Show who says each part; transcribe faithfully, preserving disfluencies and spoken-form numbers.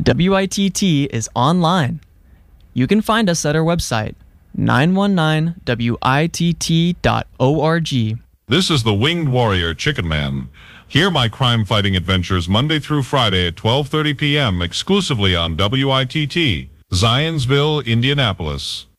Speaker 1: W I T T is online. You can find us at our website, nine one nine W I T T dot org.
Speaker 2: This is the Winged Warrior Chicken Man. Hear my crime-fighting adventures Monday through Friday at twelve thirty p.m. exclusively on W I T T, Zionsville, Indianapolis.